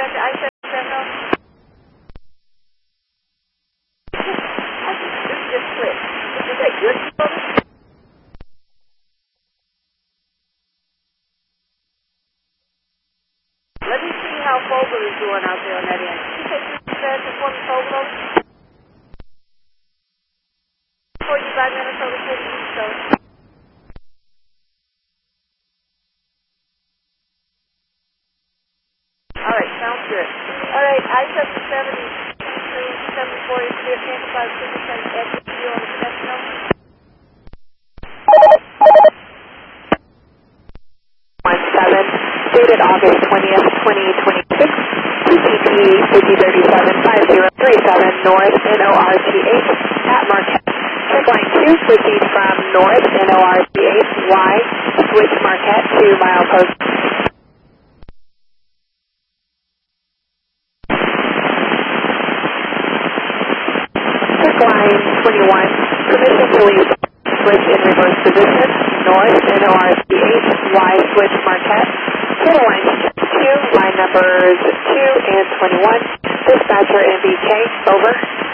back to I-77. This just quit. Is that good for me? Let me see how Fogle is doing out there on that end. Can you take this fast for me, Fogle? Before you by Minnesota City, East Coast. Alright, sounds good. Alright, I-77 is 740, clear Tampa 5 at you on the connection number. 17, dated August 20th, 2026, PTP 5037-5037, North NORTH at Marquette. Check line 2, switching from North NORTH Y, switch Marquette to milepost. Check line 21, permission to leave, switch in reverse position, North NORTH Y, switch Marquette. Total line 2, line numbers 2 and 21, dispatcher MBK, over.